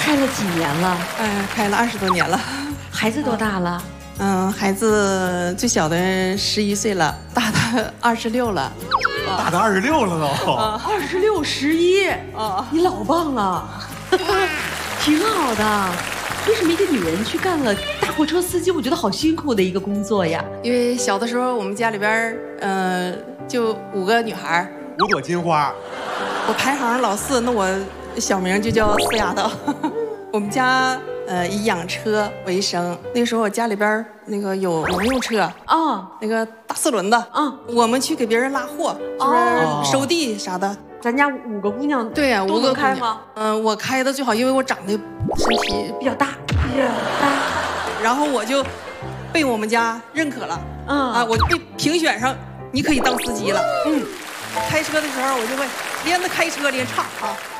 开了几年了？ 开了20多年了。 孩子多大了？ 孩子最小的11岁了，大的26了。 大的26了都。 26、11。你老棒了，挺好的。为什么一个女人去干了大货车司机？我觉得好辛苦的一个工作呀。 因为小的时候我们家里边就5个女孩 5朵金花。 我排行老4，那我小名就叫四丫头。我们家以养车为生，那个时候我家里边那个有农用车啊，那个大4轮的啊，我们去给别人拉货，就是收地啥的。 咱家5个姑娘， 对呀，5个开吗？ 我开的最好，因为我长得身体比较大，然后我就被我们家认可了，我就被评选上，你可以当司机了。开车的时候我就会连着开车连唱啊。